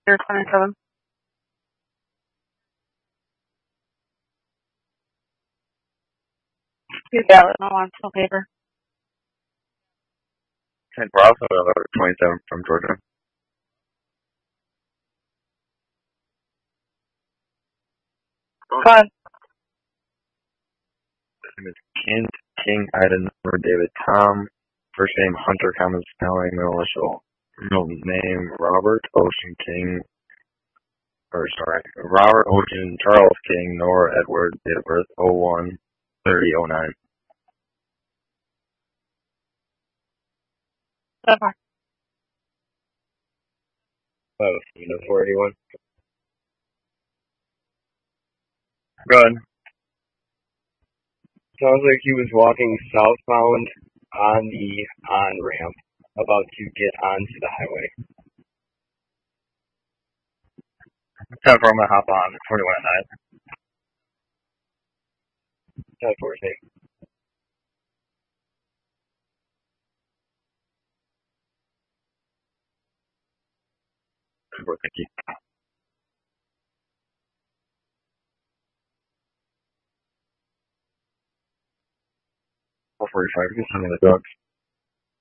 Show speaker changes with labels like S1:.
S1: Year 27. Good ballot, no on still paper.
S2: Ted Brosnan, 27 from Georgia.
S1: Go ahead.
S2: His name is Kent King, Ida number David Tom. First name Hunter, common spelling, middle initial. Middle name Robert Ocean King. Robert Ocean Charles King, Nora Edward, date of birth 01/30/09.
S1: Seven.
S2: 481. Go ahead.
S3: Sounds like he was walking southbound on the on-ramp, about to get onto the highway.
S2: 10-4, I'm gonna hop on 41 at 9.
S3: 10-4, take.
S2: Thank you. 445, you can send me the dogs.